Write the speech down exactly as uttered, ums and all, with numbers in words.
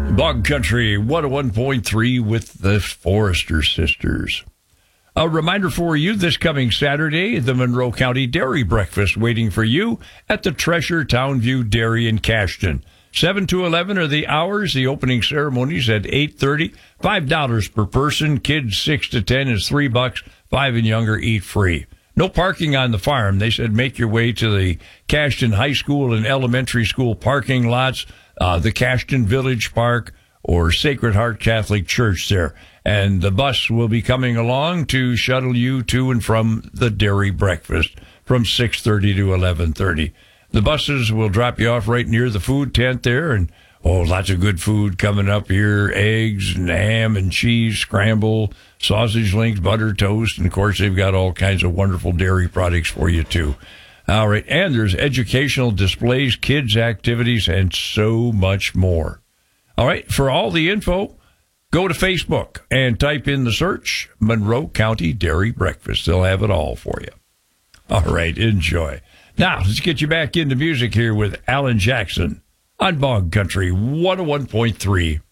Bog Country one oh one point three with the Forrester Sisters. A reminder for you, this coming Saturday, the Monroe County Dairy Breakfast waiting for you at the Treasure Townview Dairy in Cashton. seven to eleven are the hours. The opening ceremony's at eight thirty. five dollars per person. Kids six to ten is three bucks. Five and younger eat free. No parking on the farm. They said make your way to the Cashton High School and Elementary School parking lots, uh, the Cashton Village Park, or Sacred Heart Catholic Church there. And the bus will be coming along to shuttle you to and from the dairy breakfast from six thirty to eleven thirty. The buses will drop you off right near the food tent there, and oh, lots of good food coming up here. Eggs and ham and cheese, scramble, sausage links, butter toast, and of course they've got all kinds of wonderful dairy products for you too. All right, and there's educational displays, kids activities, and so much more. All right, for all the info, go to Facebook and type in the search Monroe County Dairy Breakfast. They'll have it all for you. All right, enjoy. Now, let's get you back into music here with Alan Jackson on Bog Country one oh one point three.